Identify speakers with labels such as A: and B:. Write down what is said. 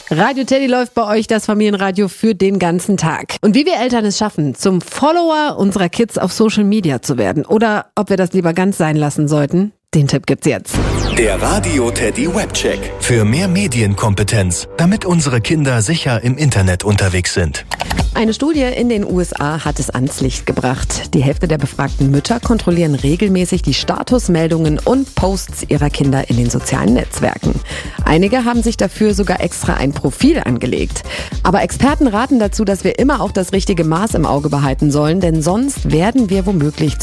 A: Radio Teddy läuft bei euch, das Familienradio für den ganzen Tag. Und wie wir Eltern es schaffen, zum Follower unserer Kids auf Social Media zu werden oder ob wir das lieber ganz sein lassen sollten, den Tipp gibt's jetzt.
B: Der Radio Teddy Webcheck.
C: Für mehr Medienkompetenz, damit unsere Kinder sicher im Internet unterwegs sind.
A: Eine Studie in den USA hat es ans Licht gebracht. Die Hälfte der befragten Mütter kontrollieren regelmäßig die Statusmeldungen und Posts ihrer Kinder in den sozialen Netzwerken. Einige haben sich dafür sogar extra ein Profil angelegt. Aber Experten raten dazu, dass wir immer auch das richtige Maß im Auge behalten sollen, denn sonst werden wir womöglich